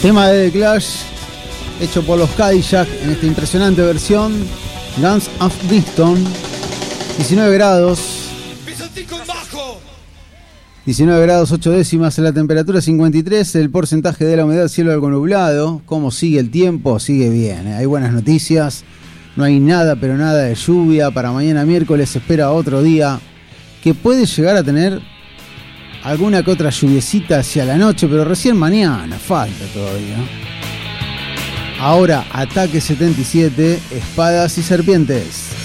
Tema de The Clash, hecho por los Cadillac en esta impresionante versión. Guns of Brixton, 19 grados. 19 grados 8 décimas, la temperatura 53, el porcentaje de la humedad, cielo algo nublado. ¿Cómo sigue el tiempo? Sigue bien, hay buenas noticias. No hay nada, pero nada de lluvia. Para mañana miércoles se espera otro día que puede llegar a tener alguna que otra lluviecita hacia la noche, pero recién mañana, falta todavía. Ahora, Ataque 77, espadas y serpientes.